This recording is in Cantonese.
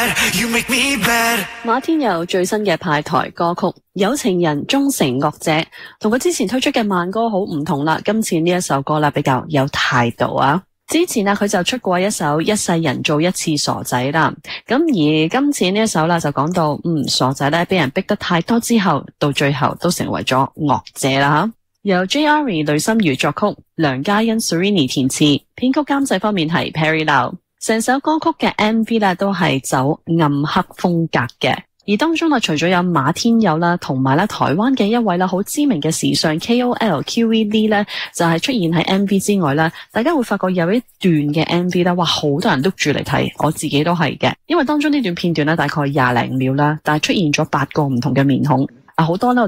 bad, you make me bad。 馬天佑最新嘅派台歌曲《有情人終成惡者》，同佢之前推出嘅慢歌好唔同啦。今次呢一首歌啦比較有態度啊。之前佢就出過一首《一世人做一次傻仔》啦。咁而今次呢一首啦就講到，傻仔咧俾人逼得太多之後，到最後都成為咗惡者啦。由 J.Arie 呂心如作曲，梁嘉欣 Serrini 填詞，編曲監製方面係 Perry Lau。成首歌曲嘅 MV 咧都係走暗黑風格嘅，而當中除咗有馬天佑啦，同埋台灣嘅一位啦好知名嘅時尚 KOL QVD 咧，就係出現喺 MV 之外啦，大家會發覺有一段嘅 MV 啦，哇，好多人都住嚟睇，我自己都係嘅，因為當中呢段片段咧大概20零秒啦，但係出現咗8個唔同嘅面孔。好多咧，我